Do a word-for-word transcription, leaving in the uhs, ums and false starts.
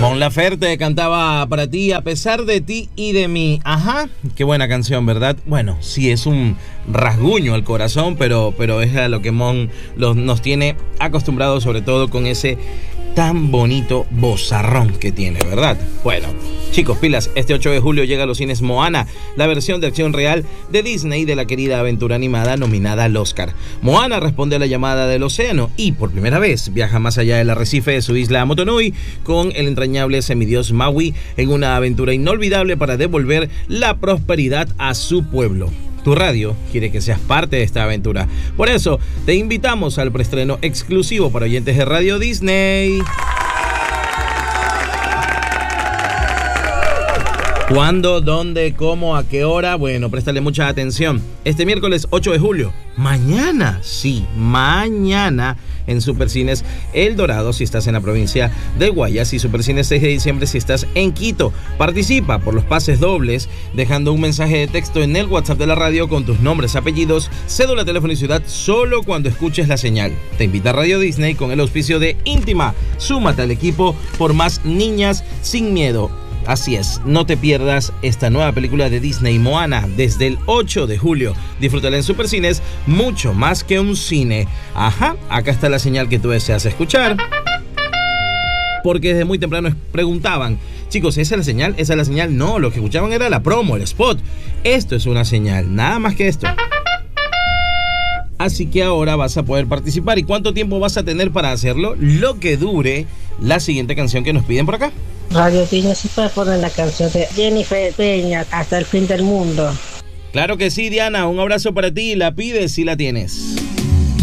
Mon Laferte cantaba para ti, a pesar de ti y de mí. Ajá, qué buena canción, ¿verdad? Bueno, sí, es un rasguño al corazón, pero, pero es a lo que Mon los, nos tiene acostumbrados, sobre todo con ese tan bonito vozarrón que tiene, ¿verdad? Bueno, chicos, pilas, este ocho de julio llega a los cines Moana, la versión de acción real de Disney de la querida aventura animada nominada al Oscar. Moana responde a la llamada del océano y por primera vez viaja más allá del arrecife de su isla Motunui con el entrañable semidios Maui en una aventura inolvidable para devolver la prosperidad a su pueblo. Tu radio quiere que seas parte de esta aventura. Por eso, te invitamos al preestreno exclusivo para oyentes de Radio Disney. ¿Cuándo, dónde, cómo, a qué hora? Bueno, préstale mucha atención. Este miércoles ocho de julio, mañana, sí, mañana, en Supercines El Dorado si estás en la provincia de Guayas y Supercines seis de diciembre si estás en Quito. Participa por los pases dobles dejando un mensaje de texto en el WhatsApp de la radio con tus nombres, apellidos, cédula, teléfono y ciudad solo cuando escuches la señal. Te invita Radio Disney con el auspicio de Íntima. Súmate al equipo por más niñas sin miedo. Así es, no te pierdas esta nueva película de Disney, Moana, desde el ocho de julio. Disfrútala en Supercines, mucho más que un cine. Ajá, acá está la señal que tú deseas escuchar. Porque desde muy temprano preguntaban, chicos, ¿esa es la señal? ¿Esa es la señal? No, lo que escuchaban era la promo, el spot. Esto es una señal, nada más que esto. Así que ahora vas a poder participar. ¿Y cuánto tiempo vas a tener para hacerlo? Lo que dure la siguiente canción que nos piden por acá. Radio Disney se puede poner la canción de Jennifer Peña, Hasta el fin del mundo. Claro que sí, Diana, un abrazo para ti. La pides si la tienes.